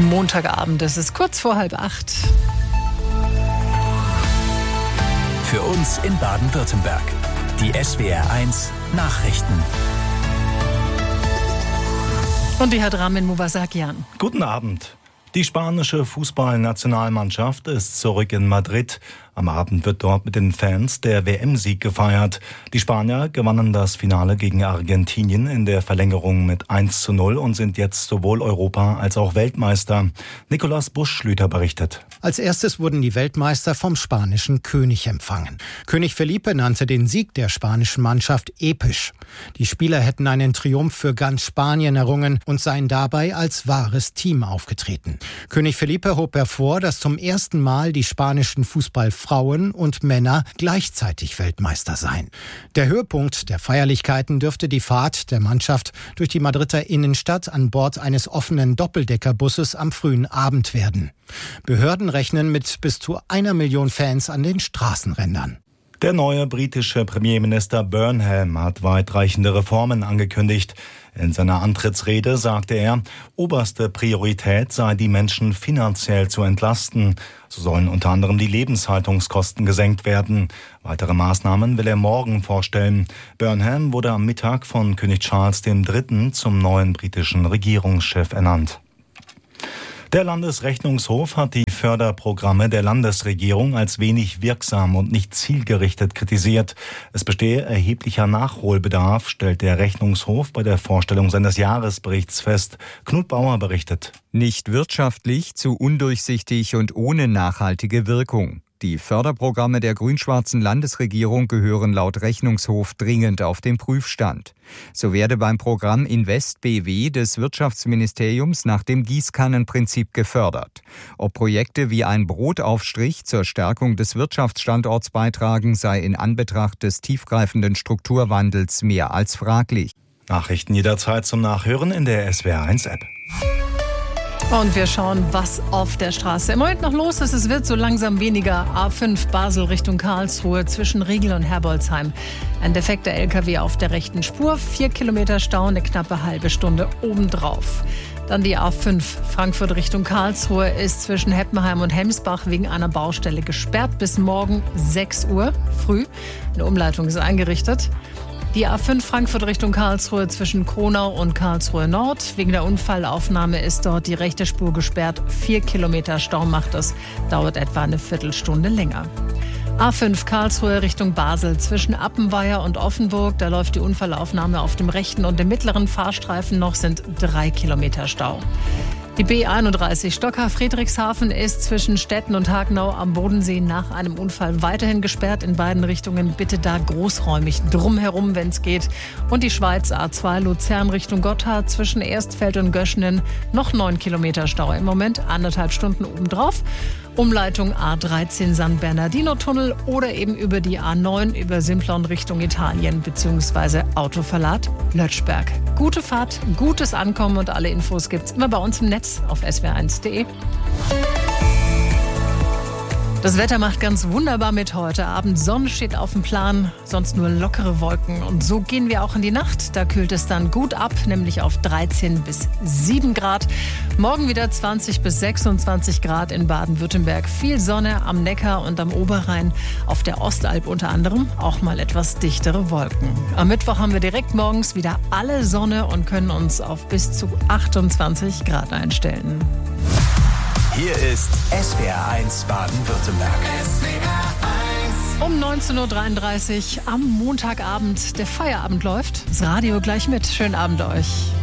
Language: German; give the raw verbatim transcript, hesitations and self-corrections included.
Montagabend, es ist kurz vor halb acht. Für uns in Baden-Württemberg. Die S W R eins Nachrichten. Und die hat Ramin Mouvasakian. Guten Abend. Die spanische Fußballnationalmannschaft ist zurück in Madrid. Am Abend wird dort mit den Fans der W M-Sieg gefeiert. Die Spanier gewannen das Finale gegen Argentinien in der Verlängerung mit eins zu null und sind jetzt sowohl Europa- als auch Weltmeister. Nikolaus Busch-Schlüter berichtet. Als erstes wurden die Weltmeister vom spanischen König empfangen. König Felipe nannte den Sieg der spanischen Mannschaft episch. Die Spieler hätten einen Triumph für ganz Spanien errungen und seien dabei als wahres Team aufgetreten. König Felipe hob hervor, dass zum ersten Mal die spanischen Fußballfrauen und Männer gleichzeitig Weltmeister seien. Der Höhepunkt der Feierlichkeiten dürfte die Fahrt der Mannschaft durch die Madrider Innenstadt an Bord eines offenen Doppeldeckerbusses am frühen Abend werden. Behörden rechnen mit bis zu einer Million Fans an den Straßenrändern. Der neue britische Premierminister Burnham hat weitreichende Reformen angekündigt. In seiner Antrittsrede sagte er, oberste Priorität sei, die Menschen finanziell zu entlasten. So sollen unter anderem die Lebenshaltungskosten gesenkt werden. Weitere Maßnahmen will er morgen vorstellen. Burnham wurde am Mittag von König Charles der Dritte zum neuen britischen Regierungschef ernannt. Der Landesrechnungshof hat die Förderprogramme der Landesregierung als wenig wirksam und nicht zielgerichtet kritisiert. Es bestehe erheblicher Nachholbedarf, stellt der Rechnungshof bei der Vorstellung seines Jahresberichts fest. Knut Bauer berichtet. Nicht wirtschaftlich, zu undurchsichtig und ohne nachhaltige Wirkung. Die Förderprogramme der grün-schwarzen Landesregierung gehören laut Rechnungshof dringend auf den Prüfstand. So werde beim Programm Invest B W des Wirtschaftsministeriums nach dem Gießkannenprinzip gefördert. Ob Projekte wie ein Brotaufstrich zur Stärkung des Wirtschaftsstandorts beitragen, sei in Anbetracht des tiefgreifenden Strukturwandels mehr als fraglich. Nachrichten jederzeit zum Nachhören in der S W R eins App. Und wir schauen, was auf der Straße im Moment noch los ist. Es wird so langsam weniger. A fünf Basel Richtung Karlsruhe zwischen Riegel und Herbolzheim. Ein defekter L K W auf der rechten Spur. Vier Kilometer Stau, eine knappe halbe Stunde obendrauf. Dann die A fünf Frankfurt Richtung Karlsruhe ist zwischen Heppenheim und Hemsbach wegen einer Baustelle gesperrt bis morgen sechs Uhr früh. Eine Umleitung ist eingerichtet. Die A fünf Frankfurt Richtung Karlsruhe zwischen Kronau und Karlsruhe Nord. Wegen der Unfallaufnahme ist dort die rechte Spur gesperrt. Vier Kilometer Stau macht es. Dauert etwa eine Viertelstunde länger. A fünf Karlsruhe Richtung Basel zwischen Appenweier und Offenburg. Da läuft die Unfallaufnahme auf dem rechten und dem mittleren Fahrstreifen noch, sind drei Kilometer Stau. Die B einunddreißig Stockach-Friedrichshafen ist zwischen Stetten und Hagenau am Bodensee nach einem Unfall weiterhin gesperrt in beiden Richtungen. Bitte da großräumig drumherum, wenn es geht. Und die Schweiz A zwei Luzern Richtung Gotthard zwischen Erstfeld und Göschenen noch neun Kilometer Stau. Im Moment anderthalb Stunden obendrauf. Umleitung A dreizehn San Bernardino-Tunnel oder eben über die A neun über Simplon Richtung Italien bzw. Autoverlad Lötschberg. Gute Fahrt, gutes Ankommen und alle Infos gibt's immer bei uns im Netz auf S W R eins punkt de. Das Wetter macht ganz wunderbar mit heute Abend. Sonne steht auf dem Plan, sonst nur lockere Wolken. Und so gehen wir auch in die Nacht. Da kühlt es dann gut ab, nämlich auf dreizehn bis sieben Grad. Morgen wieder zwanzig bis sechsundzwanzig Grad in Baden-Württemberg. Viel Sonne am Neckar und am Oberrhein. Auf der Ostalb unter anderem auch mal etwas dichtere Wolken. Am Mittwoch haben wir direkt morgens wieder alle Sonne und können uns auf bis zu achtundzwanzig Grad einstellen. Hier ist S W R eins Baden-Württemberg. S W R eins. Um neunzehn Uhr dreiunddreißig am Montagabend. Der Feierabend läuft. Das Radio gleich mit. Schönen Abend euch.